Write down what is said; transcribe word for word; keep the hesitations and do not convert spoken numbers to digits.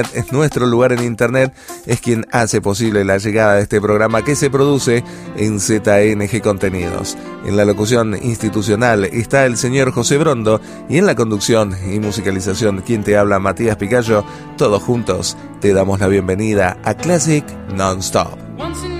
Es nuestro lugar en internet, es quien hace posible la llegada de este programa que se produce en Z N G Contenidos. En la locución institucional está el señor José Brondo y en la conducción y musicalización quien te habla, Matías Picayo. Todos juntos te damos la bienvenida a Classic Non-Stop.